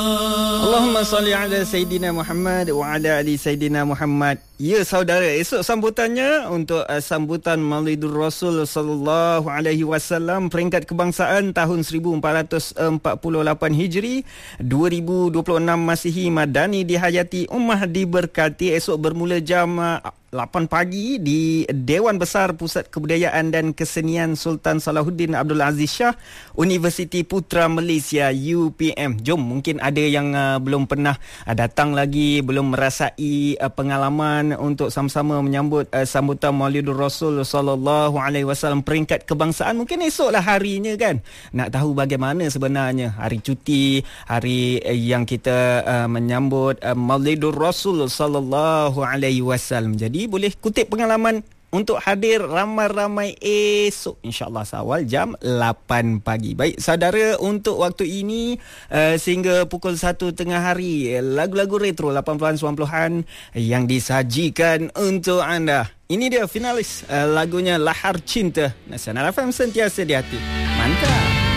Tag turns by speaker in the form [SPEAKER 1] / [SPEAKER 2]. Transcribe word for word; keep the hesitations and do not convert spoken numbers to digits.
[SPEAKER 1] Allahumma salli ala Sayyidina Muhammad wa ala ali Sayyidina Muhammad. Ya saudara, esok sambutannya untuk uh, sambutan Maulidur Rasul sallallahu alaihi wasallam peringkat kebangsaan tahun seribu empat ratus empat puluh lapan Hijri, dua ribu dua puluh enam Masihi Madani dihayati ummah diberkati. Esok bermula jam uh, lapan pagi di Dewan Besar Pusat Kebudayaan dan Kesenian Sultan Salahuddin Abdul Aziz Shah, Universiti Putra Malaysia U P M. Jom, mungkin ada yang uh, belum pernah uh, datang lagi, belum merasai uh, pengalaman untuk sama-sama menyambut uh, sambutan Maulidur Rasul sallallahu alaihi wasallam peringkat kebangsaan. Mungkin esoklah harinya kan. Nak tahu bagaimana sebenarnya hari cuti, hari uh, yang kita uh, menyambut uh, Maulidur Rasul sallallahu alaihi wasallam. Jadi boleh kutip pengalaman untuk hadir ramai-ramai esok insya-Allah seawal jam lapan pagi. Baik saudara, untuk waktu ini uh, sehingga pukul satu tengah hari, lagu-lagu retro lapan puluhan sembilan puluhan yang disajikan untuk anda. Ini dia finalis uh, lagunya Lahar Cinta. Nasional F M, sentiasa di hati. Mantap.